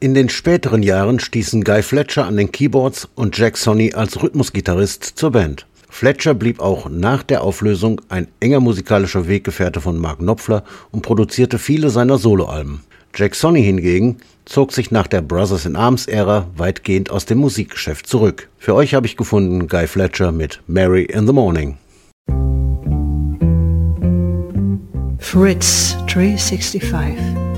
In den späteren Jahren stießen Guy Fletcher an den Keyboards und Jack Sonni als Rhythmusgitarrist zur Band. Fletcher blieb auch nach der Auflösung ein enger musikalischer Weggefährte von Mark Knopfler und produzierte viele seiner Soloalben. Jack Sonni hingegen zog sich nach der Brothers-in-Arms-Ära weitgehend aus dem Musikgeschäft zurück. Für euch habe ich gefunden Guy Fletcher mit Mary in the Morning. Fritz 365